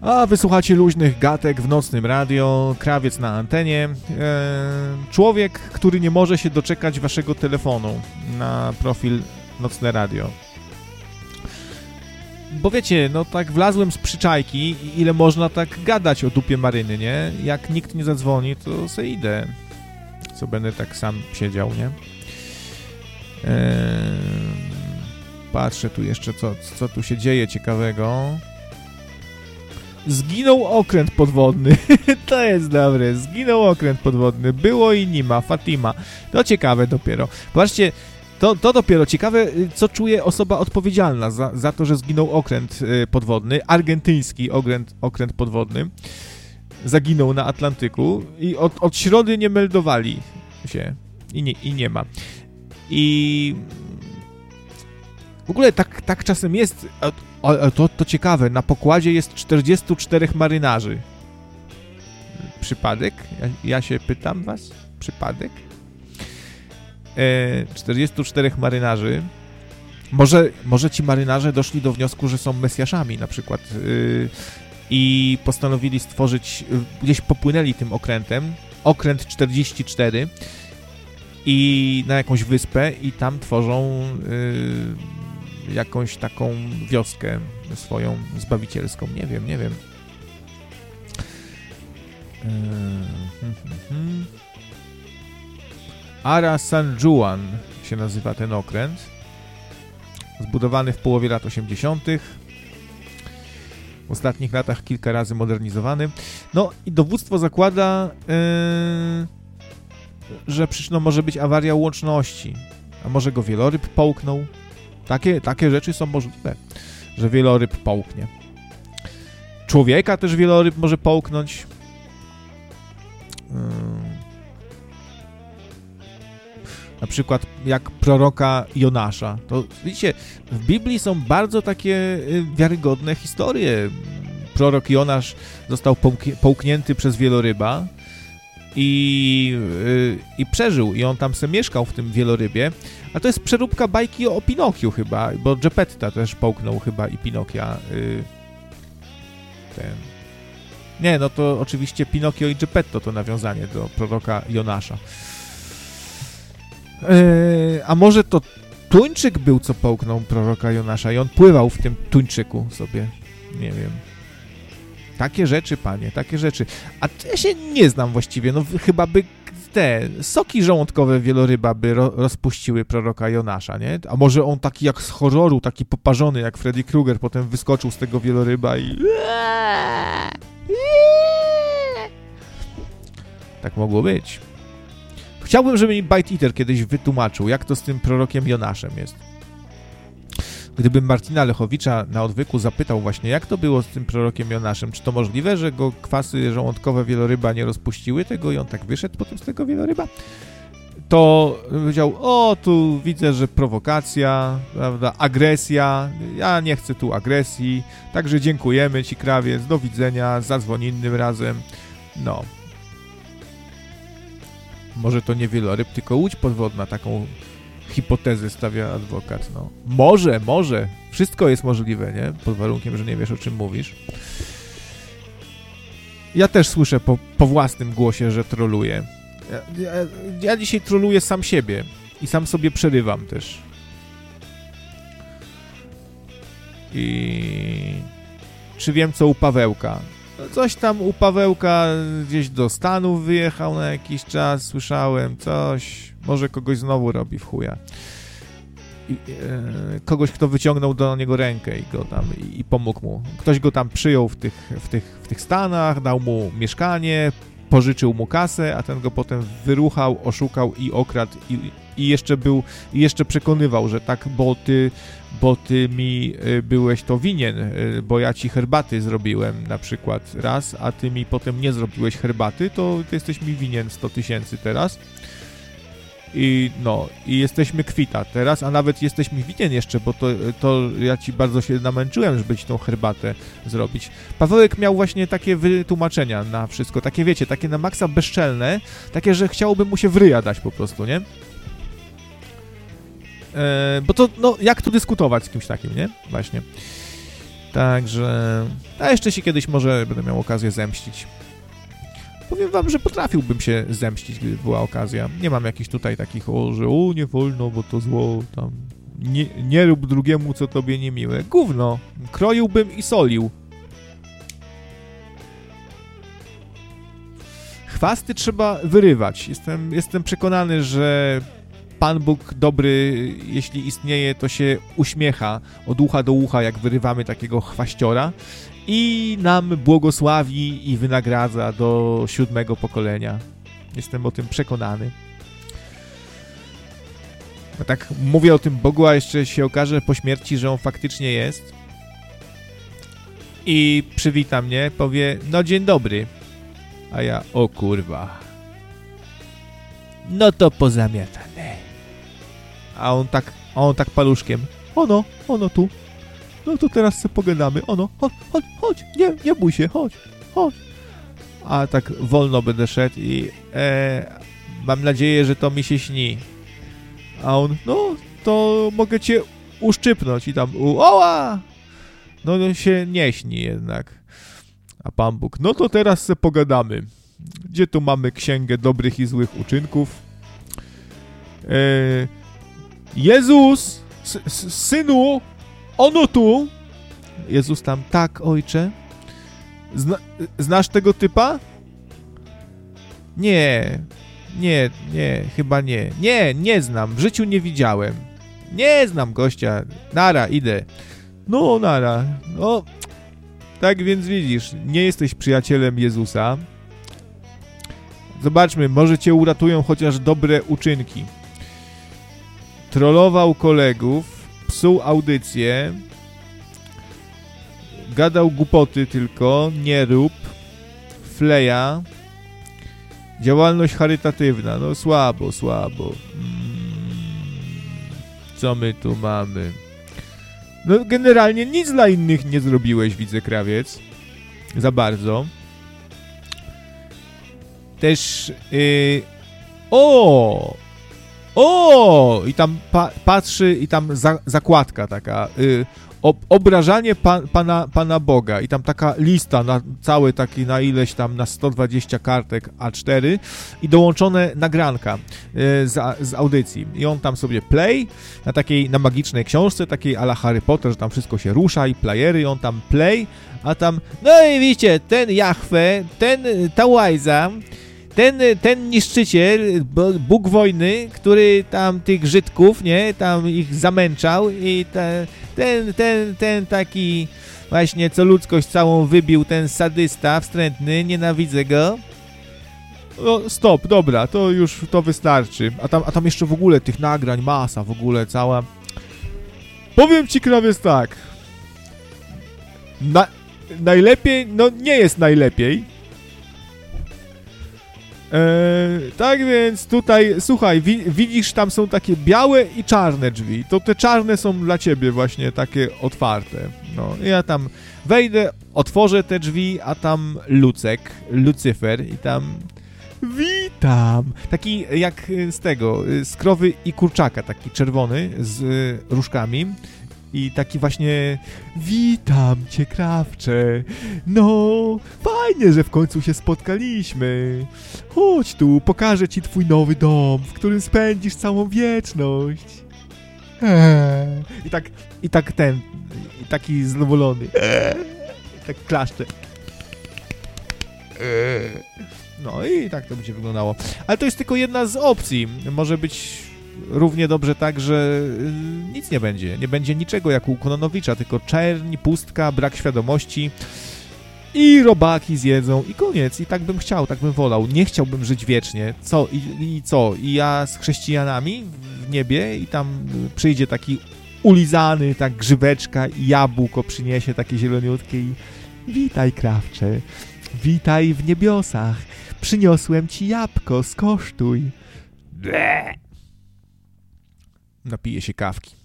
A wysłuchacie luźnych gatek w nocnym radio, krawiec na antenie. Człowiek, który nie może się doczekać waszego telefonu na profil Nocne Radio. Bo wiecie, no tak wlazłem z przyczajki, ile można tak gadać o dupie Maryny, nie? Jak nikt nie zadzwoni, to se idę. Co będę tak sam siedział, nie? Patrzę tu jeszcze, co tu się dzieje ciekawego. Zginął okręt podwodny. To jest dobre. Zginął okręt podwodny. Było i nie ma. Fatima. To ciekawe dopiero. Zobaczcie, to dopiero ciekawe, co czuje osoba odpowiedzialna za to, że zginął okręt podwodny. Argentyński okręt podwodny. Zaginął na Atlantyku i od środy nie meldowali się. I nie ma. I w ogóle tak czasem jest. To ciekawe, na pokładzie jest 44 marynarzy. Przypadek? Ja się pytam was? Przypadek? 44 marynarzy. Może ci marynarze doszli do wniosku, że są mesjaszami na przykład i postanowili stworzyć, gdzieś popłynęli tym okrętem, okręt 44 i na jakąś wyspę i tam tworzą jakąś taką wioskę swoją zbawicielską. Nie wiem. Ara San Juan się nazywa ten okręt. Zbudowany w połowie lat 80. W ostatnich latach kilka razy modernizowany. No i dowództwo zakłada, że przyczyną może być awaria łączności. A może go wieloryb połknął? Takie rzeczy są możliwe, że wieloryb połknie. Człowieka też wieloryb może połknąć. Na przykład jak proroka Jonasza. To widzicie, w Biblii są bardzo takie wiarygodne historie. Prorok Jonasz został połknięty przez wieloryba i przeżył. I on tam se mieszkał w tym wielorybie. A to jest przeróbka bajki o Pinokiu chyba, bo Geppetta też połknął chyba i Pinokia. Nie, no to oczywiście Pinokio i Geppetto to nawiązanie do proroka Jonasza. A może to tuńczyk był, co połknął proroka Jonasza i on pływał w tym tuńczyku sobie. Nie wiem. Takie rzeczy, panie, takie rzeczy. A ja się nie znam właściwie, no chyba by te soki żołądkowe wieloryba by rozpuściły proroka Jonasza, nie? A może on taki jak z horroru, taki poparzony jak Freddy Krueger, potem wyskoczył z tego wieloryba i... Tak mogło być. Chciałbym, żeby mi Bite Eater kiedyś wytłumaczył, jak to z tym prorokiem Jonaszem jest. Gdybym Martina Lechowicza na odwyku zapytał właśnie, jak to było z tym prorokiem Jonaszem, czy to możliwe, że go kwasy żołądkowe wieloryba nie rozpuściły tego i on tak wyszedł potem z tego wieloryba, to powiedział, tu widzę, że prowokacja, prawda, agresja, ja nie chcę tu agresji, także dziękujemy ci, krawiec, do widzenia, zadzwoń innym razem. No. Może to nie wieloryb, tylko łódź podwodna, taką hipotezę stawia adwokat, no. Może. Wszystko jest możliwe, nie? Pod warunkiem, że nie wiesz, o czym mówisz. Ja też słyszę po własnym głosie, że troluję. Ja dzisiaj troluję sam siebie i sam sobie przerywam też. I... Czy wiem, co u Pawełka? Coś tam u Pawełka gdzieś do Stanów wyjechał na jakiś czas, słyszałem coś, może kogoś znowu robi w chuja. Kogoś, kto wyciągnął do niego rękę i go tam i pomógł mu. Ktoś go tam przyjął w tych Stanach, dał mu mieszkanie, pożyczył mu kasę, a ten go potem wyruchał, oszukał i okradł i jeszcze przekonywał, że tak, bo ty mi byłeś to winien, bo ja ci herbaty zrobiłem na przykład raz, a ty mi potem nie zrobiłeś herbaty, to ty jesteś mi winien 100 000 teraz. I jesteśmy kwita teraz, a nawet jesteś mi winien jeszcze, bo to ja ci bardzo się namęczyłem, żeby ci tą herbatę zrobić. Pawełek miał właśnie takie wytłumaczenia na wszystko, takie wiecie, takie na maksa bezczelne, takie, że chciałoby mu się w ryja dać po prostu, nie? Bo to, jak tu dyskutować z kimś takim, nie? Właśnie. Także... A jeszcze się kiedyś może będę miał okazję zemścić. Powiem wam, że potrafiłbym się zemścić, gdyby była okazja. Nie mam jakichś tutaj takich, że nie wolno, bo to zło, tam... Nie rób drugiemu, co tobie niemiłe. Gówno. Kroiłbym i solił. Chwasty trzeba wyrywać. Jestem przekonany, że Pan Bóg dobry, jeśli istnieje, to się uśmiecha od ucha do ucha, jak wyrywamy takiego chwaściora i nam błogosławi i wynagradza do 7. pokolenia. Jestem o tym przekonany. No tak mówię o tym Bogu, a jeszcze się okaże po śmierci, że on faktycznie jest. I przywita mnie, powie, no dzień dobry. A ja, o kurwa. No to pozamiatane. A on tak paluszkiem. Ono tu. No to teraz sobie pogadamy. Chodź. Nie bój się, chodź. A tak wolno będę szedł i mam nadzieję, że to mi się śni. A on, no to mogę cię uszczypnąć i tam, oła! No się nie śni jednak. A Pan Bóg, no to teraz sobie pogadamy. Gdzie tu mamy księgę dobrych i złych uczynków? Jezus, synu, ono tu. Jezus tam, tak, ojcze. Znasz tego typa? Nie, chyba nie. Nie znam, w życiu nie widziałem. Nie znam gościa. Nara, idę. No, nara. No, tak więc widzisz, nie jesteś przyjacielem Jezusa. Zobaczmy, może cię uratują chociaż dobre uczynki. Trollował kolegów, psuł audycję, gadał głupoty tylko, nie rób, fleja, działalność charytatywna, no słabo. Co my tu mamy? No generalnie nic dla innych nie zrobiłeś, widzę, krawiec. Za bardzo. Też... I tam patrzy i tam zakładka taka. Obrażanie Pana Boga. I tam taka lista na całe taki, na ileś tam, na 120 kartek A4 i dołączone nagranka z audycji. I on tam sobie play na magicznej książce, takiej a la Harry Potter, że tam wszystko się rusza i playery, i on tam play, a tam, no i widzicie, ten Jahwe, ta łajza, ten niszczyciel, Bóg wojny, który tam tych Żydków, nie, tam ich zamęczał i ten taki właśnie, co ludzkość całą wybił, ten sadysta wstrętny, nienawidzę go. No stop, dobra, to już, to wystarczy. A tam jeszcze w ogóle tych nagrań, masa w ogóle cała. Powiem ci, krawiec, tak. Najlepiej, no nie jest najlepiej. Tak więc tutaj, słuchaj, widzisz, tam są takie białe i czarne drzwi. To te czarne są dla ciebie właśnie takie otwarte. No, ja tam wejdę, otworzę te drzwi, a tam Lucyfer i tam witam. Taki jak z krowy i kurczaka, taki czerwony z różkami. I taki właśnie, witam cię, krawcze, no fajnie, że w końcu się spotkaliśmy, chodź tu, pokażę ci twój nowy dom, w którym spędzisz całą wieczność. I taki zadowolony, i tak klaszcze. No i tak to będzie wyglądało. Ale to jest tylko jedna z opcji, może być... Równie dobrze tak, że nic nie będzie. Nie będzie niczego jak u Kononowicza, tylko czerń, pustka, brak świadomości i robaki zjedzą i koniec. I tak bym chciał, tak bym wolał. Nie chciałbym żyć wiecznie. Co? I ja z chrześcijanami w niebie i tam przyjdzie taki ulizany, tak grzyweczka i jabłko przyniesie takie zieloniutkie i witaj, krawcze, witaj w niebiosach. Przyniosłem ci jabłko, skosztuj. Napiję się kawki.